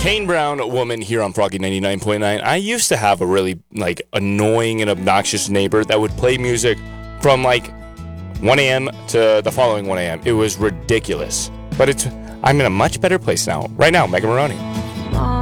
Kane Brown Woman here on Froggy 99.9. I used to have a really annoying and obnoxious neighbor that would play music from 1 a.m. to the following 1 a.m. It was ridiculous. But I'm in a much better place now. Right now, Mega Maroney.